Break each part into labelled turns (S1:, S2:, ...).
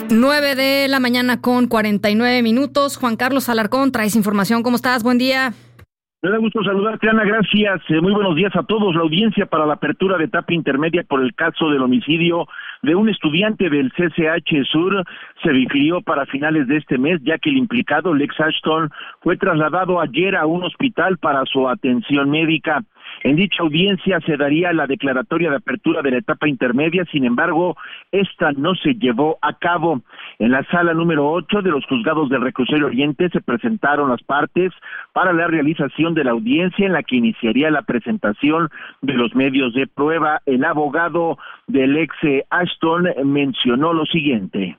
S1: 9 de la mañana con 49 minutos. Juan Carlos Alarcón, traes información. ¿Cómo estás? Buen día.
S2: Me da gusto saludarte, Ana, gracias. Muy buenos días a todos. La audiencia para la apertura de etapa intermedia por el caso del homicidio de un estudiante del CCH Sur se difirió para finales de este mes, ya que el implicado, Lex Ashton, fue trasladado ayer a un hospital para su atención médica. En dicha audiencia se daría la declaratoria de apertura de la etapa intermedia, sin embargo, esta no se llevó a cabo. En la sala número 8 de los juzgados del Reclusorio Oriente se presentaron las partes para la realización de la audiencia, en la que iniciaría la presentación de los medios de prueba. El abogado del ex Ashton mencionó lo siguiente.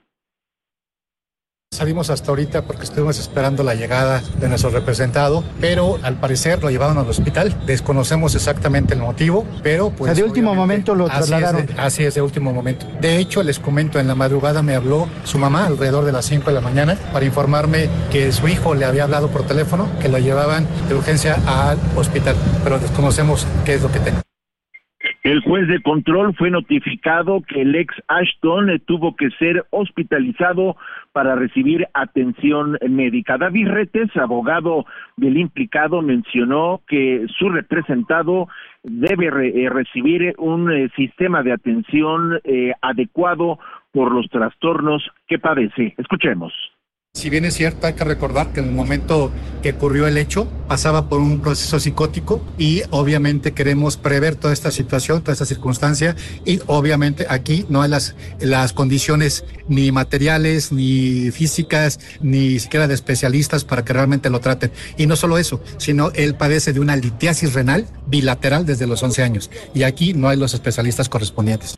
S3: Salimos hasta ahorita porque estuvimos esperando la llegada de nuestro representado, pero al parecer lo llevaron al hospital. Desconocemos exactamente el motivo, pero pues...
S4: O sea, de último momento lo trasladaron.
S3: Así es, de último momento. De hecho, les comento, en la madrugada me habló su mamá alrededor de las 5 de la mañana para informarme que su hijo le había hablado por teléfono, que lo llevaban de urgencia al hospital, pero desconocemos qué es lo que tenga.
S2: El juez de control fue notificado que el ex Ashton tuvo que ser hospitalizado para recibir atención médica. David Retes, abogado del implicado, mencionó que su representado debe recibir un sistema de atención adecuado por los trastornos que padece. Escuchemos.
S3: Si bien es cierto, hay que recordar que en el momento que ocurrió el hecho, pasaba por un proceso psicótico y obviamente queremos prever toda esta situación, toda esta circunstancia, y obviamente aquí no hay las condiciones ni materiales, ni físicas, ni siquiera de especialistas para que realmente lo traten. Y no solo eso, sino él padece de una litiasis renal bilateral desde los 11 años y aquí no hay los especialistas correspondientes.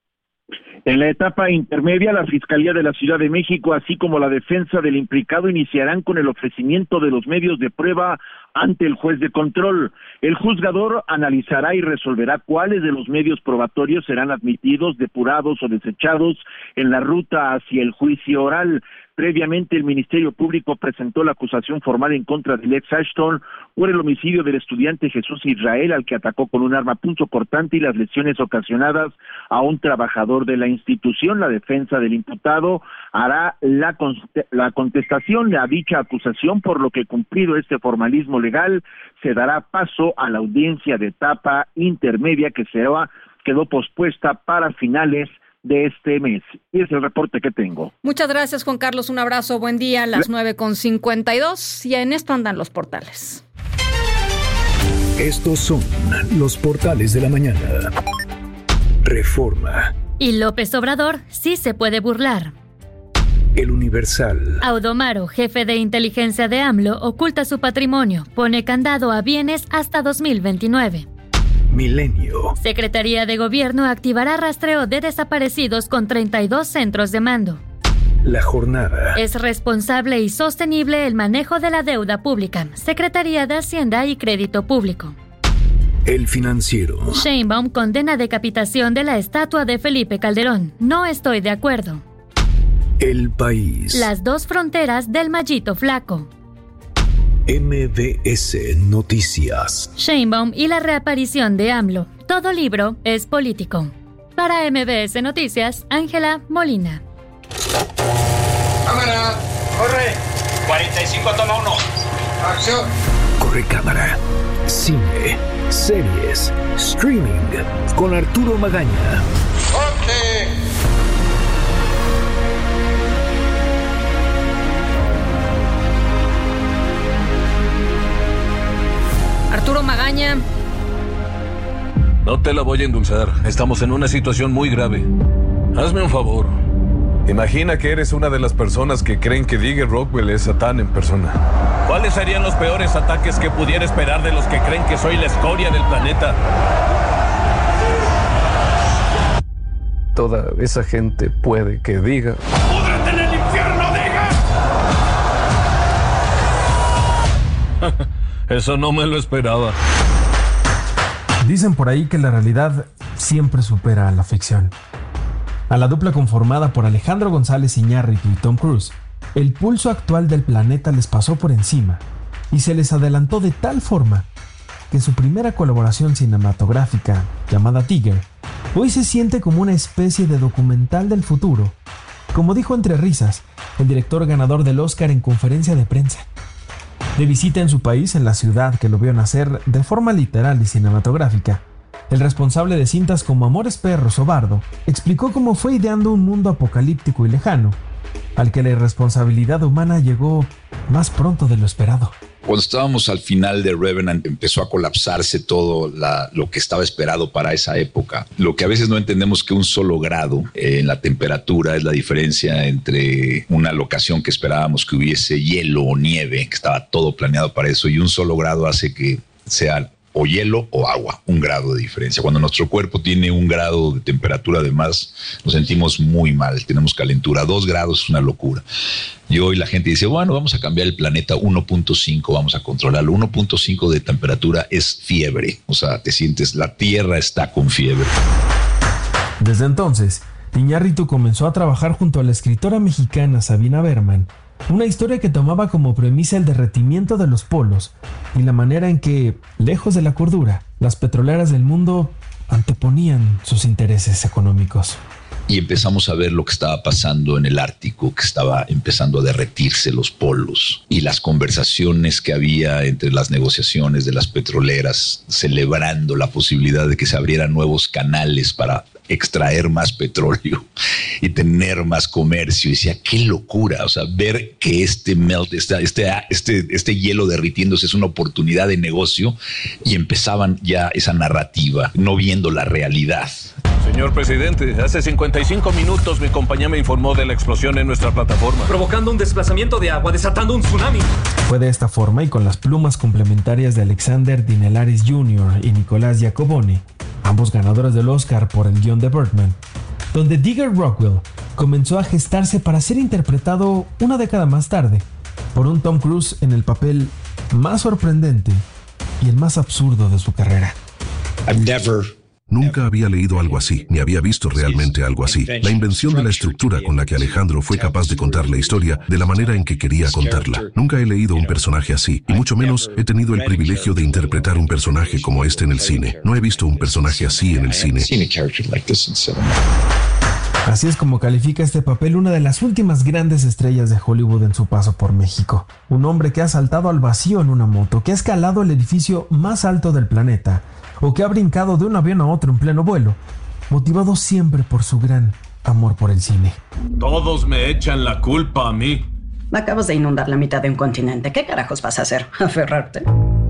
S2: En la etapa intermedia, la Fiscalía de la Ciudad de México, así como la defensa del implicado, iniciarán con el ofrecimiento de los medios de prueba ante el juez de control. El juzgador analizará y resolverá cuáles de los medios probatorios serán admitidos, depurados o desechados en la ruta hacia el juicio oral. Previamente, el Ministerio Público presentó la acusación formal en contra de Lex Ashton por el homicidio del estudiante Jesús Israel, al que atacó con un arma punzocortante y las lesiones ocasionadas a un trabajador de la institución. La defensa del imputado hará la contestación a dicha acusación, por lo que, cumplido este formalismo legal, se dará paso a la audiencia de etapa intermedia que quedó pospuesta para finales de este mes. Y es el reporte que tengo.
S1: Muchas gracias, Juan Carlos. Un abrazo, buen día. A las 9:52. Y en esto andan los portales.
S5: Estos son los portales de la mañana. Reforma.
S6: Y López Obrador sí se puede burlar.
S5: El Universal.
S6: Audomaro, jefe de inteligencia de AMLO, oculta su patrimonio, pone candado a bienes hasta 2029.
S5: Milenio.
S6: Secretaría de Gobierno activará rastreo de desaparecidos con 32 centros de mando.
S5: La Jornada.
S6: Es responsable y sostenible el manejo de la deuda pública. Secretaría de Hacienda y Crédito Público.
S5: El Financiero.
S6: Sheinbaum condena decapitación de la estatua de Felipe Calderón. No estoy de acuerdo.
S5: El País.
S6: Las dos fronteras del Mallito Flaco.
S5: MBS Noticias.
S6: Sheinbaum y la reaparición de AMLO. Todo libro es político. Para MBS Noticias, Ángela Molina.
S7: Cámara, corre. 45, toma 1. Acción.
S5: Corre cámara. Cine, series, streaming con Arturo Magaña.
S7: ¡Corte!
S1: Arturo Magaña.
S8: No te la voy a endulzar. Estamos en una situación muy grave. Hazme un favor. Imagina que eres una de las personas que creen que Digger Rockwell es Satán en persona. ¿Cuáles serían los peores ataques que pudiera esperar de los que creen que soy la escoria del planeta? Toda esa gente puede que diga...
S7: ¡Púdrate en el infierno, Digger!
S8: Eso no me lo esperaba.
S9: Dicen por ahí que la realidad siempre supera a la ficción. A la dupla conformada por Alejandro González Iñárritu y Tom Cruise, el pulso actual del planeta les pasó por encima y se les adelantó de tal forma que su primera colaboración cinematográfica, llamada Tigger, hoy se siente como una especie de documental del futuro como dijo entre risas el director ganador del Oscar en conferencia de prensa. De visita en su país, en la ciudad que lo vio nacer de forma literal y cinematográfica, el responsable de cintas como Amores Perros o Bardo explicó cómo fue ideando un mundo apocalíptico y lejano, al que la irresponsabilidad humana llegó más pronto de lo esperado.
S10: Cuando estábamos al final de Revenant empezó a colapsarse todo lo que estaba esperado para esa época. Lo que a veces no entendemos que un solo grado en la temperatura es la diferencia entre una locación que esperábamos que hubiese hielo o nieve, que estaba todo planeado para eso, y un solo grado hace que sea o hielo o agua, 1 grado de diferencia. Cuando nuestro cuerpo tiene 1 grado de temperatura de más, nos sentimos muy mal, tenemos calentura. 2 grados es una locura. Y hoy la gente dice, bueno, vamos a cambiar el planeta 1.5, vamos a controlarlo. 1.5 de temperatura es fiebre, o sea, te sientes, la Tierra está con fiebre.
S9: Desde entonces, Iñárritu comenzó a trabajar junto a la escritora mexicana Sabina Berman, una historia que tomaba como premisa el derretimiento de los polos y la manera en que, lejos de la cordura, las petroleras del mundo anteponían sus intereses económicos.
S10: Y empezamos a ver lo que estaba pasando en el Ártico, que estaba empezando a derretirse los polos, y las conversaciones que había entre las negociaciones de las petroleras, celebrando la posibilidad de que se abrieran nuevos canales para extraer más petróleo y tener más comercio. Y decía, qué locura, o sea, ver que este hielo derritiéndose es una oportunidad de negocio, y empezaban ya esa narrativa, no viendo la realidad.
S8: Señor presidente, hace 55 minutos mi compañía me informó de la explosión en nuestra plataforma,
S11: provocando un desplazamiento de agua, desatando un tsunami.
S9: Fue de esta forma, y con las plumas complementarias de Alexander Dinelaris Jr. y Nicolás Giacobone, ambos ganadores del Oscar por el guión de Birdman, donde Digger Rockwell comenzó a gestarse para ser interpretado una década más tarde por un Tom Cruise en el papel más sorprendente y el más absurdo de su carrera.
S12: Nunca había leído algo así, ni había visto realmente algo así. La invención de la estructura con la que Alejandro fue capaz de contar la historia de la manera en que quería contarla. Nunca he leído un personaje así, y mucho menos he tenido el privilegio de interpretar un personaje como este en el cine. No he visto un personaje así en el cine.
S9: Así es como califica este papel una de las últimas grandes estrellas de Hollywood en su paso por México. Un hombre que ha saltado al vacío en una moto, que ha escalado el edificio más alto del planeta, o que ha brincado de un avión a otro en pleno vuelo, motivado siempre por su gran amor por el cine.
S8: Todos me echan la culpa a mí.
S13: Acabas de inundar la mitad de un continente. ¿Qué carajos vas a hacer? ¿Aferrarte?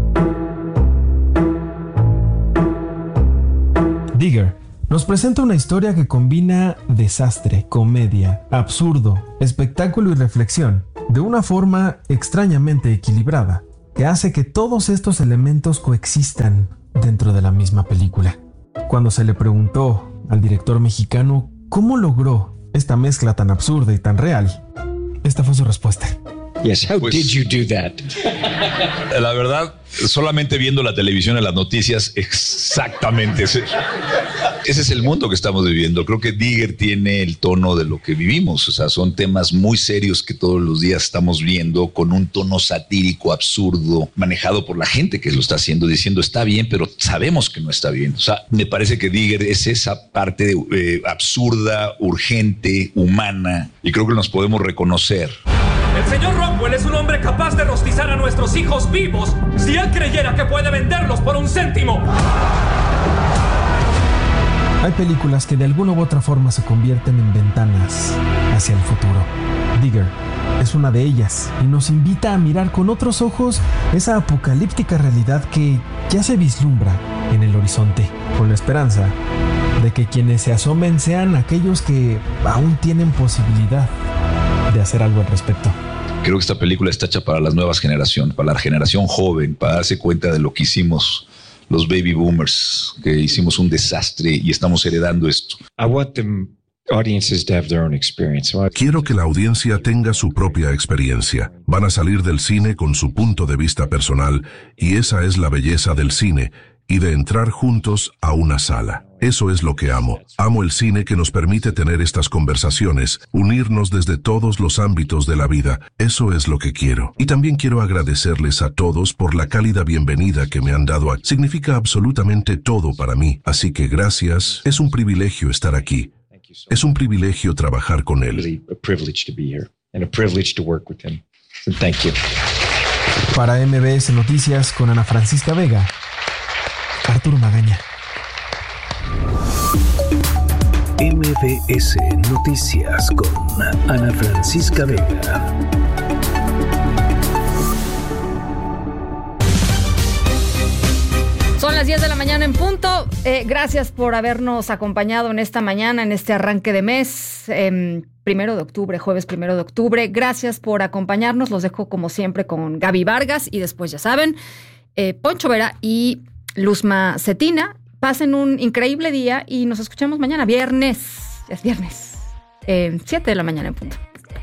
S9: Digger nos presenta una historia que combina desastre, comedia, absurdo, espectáculo y reflexión, de una forma extrañamente equilibrada, que hace que todos estos elementos coexistan dentro de la misma película. Cuando se le preguntó al director mexicano cómo logró esta mezcla tan absurda y tan real, esta fue su respuesta.
S10: Yes, how did you do that? La verdad, solamente viendo la televisión en las noticias, exactamente. Ese es el mundo que estamos viviendo. Creo que Digger tiene el tono de lo que vivimos. O sea, son temas muy serios que todos los días estamos viendo, con un tono satírico, absurdo, manejado por la gente que lo está haciendo, diciendo está bien, pero sabemos que no está bien. O sea, me parece que Digger es esa parte absurda, urgente, humana, y creo que nos podemos reconocer.
S11: El señor Rockwell es un hombre capaz de rostizar a nuestros hijos vivos si él creyera que puede venderlos por 1 céntimo.
S9: Hay películas que de alguna u otra forma se convierten en ventanas hacia el futuro. Digger es una de ellas y nos invita a mirar con otros ojos esa apocalíptica realidad que ya se vislumbra en el horizonte, con la esperanza de que quienes se asomen sean aquellos que aún tienen posibilidad de hacer algo al respecto.
S10: Creo que esta película está hecha para las nuevas generaciones, para la generación joven, para darse cuenta de lo que hicimos los baby boomers, que hicimos un desastre y estamos heredando esto.
S12: Quiero que la audiencia tenga su propia experiencia. Van a salir del cine con su punto de vista personal, y esa es la belleza del cine, y de entrar juntos a una sala. Eso es lo que amo. Amo el cine que nos permite tener estas conversaciones, unirnos desde todos los ámbitos de la vida. Eso es lo que quiero. Y también quiero agradecerles a todos por la cálida bienvenida que me han dado. Significa absolutamente todo para mí. Así que gracias. Es un privilegio estar aquí. Es un privilegio trabajar con él.
S9: Para MBS Noticias con Ana Francisca Vega, Arturo Magaña.
S5: MBS Noticias con Ana Francisca Vega.
S1: Son las 10 de la mañana en punto. Gracias por habernos acompañado en esta mañana, en este arranque de mes, 1 de octubre, jueves 1 de octubre. Gracias por acompañarnos. Los dejo como siempre con Gaby Vargas y después, ya saben, Poncho Vera y Luzma Cetina. Pasen un increíble día y nos escuchamos mañana, viernes. Es viernes, 7 de la mañana en punto.